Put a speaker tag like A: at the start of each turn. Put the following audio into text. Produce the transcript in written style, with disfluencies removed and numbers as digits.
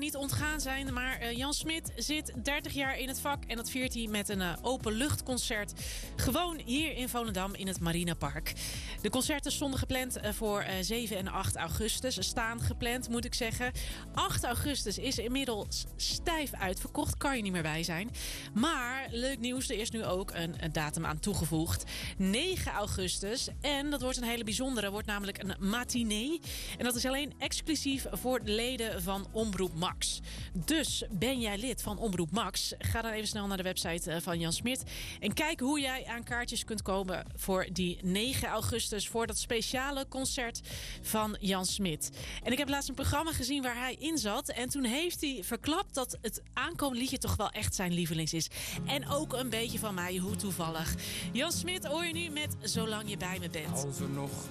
A: niet ontgaan zijn, maar Jan Smit zit 30 jaar in het vak. En dat viert hij met een openluchtconcert. Gewoon hier in Volendam in het Marinepark. De concerten stonden gepland voor 7 en 8 augustus. Staan gepland, moet ik zeggen. 8 augustus is inmiddels stijf uitverkocht. Kan je niet meer bij zijn. Maar leuk nieuws, er is nu ook een datum aan toegevoegd. 9 augustus. En dat wordt een hele bijzondere. Wordt namelijk een matinee. En dat is alleen exclusief voor leden van Omroep Max. Dus ben jij lid van Omroep Max? Ga dan even snel naar de website van Jan Smit. En kijk hoe jij aan kaartjes kunt komen voor die 9 augustus. Voor dat speciale concert van Jan Smit. En ik heb laatst een programma gezien waar hij in zat. En toen heeft hij verklapt dat het aankomende liedje toch wel echt zijn lievelings is. En ook een beetje van mij, hoe toevallig. Jan Smit hoor je nu met Zolang je bij me bent.
B: Als er nog